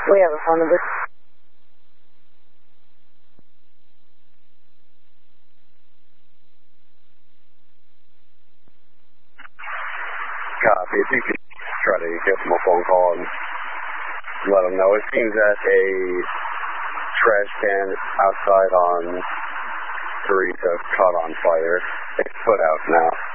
We have a phone number. Copy. If you could try to give them a phone call and let them know. It seems that a trash can outside on Teresa caught on fire. It's put out now.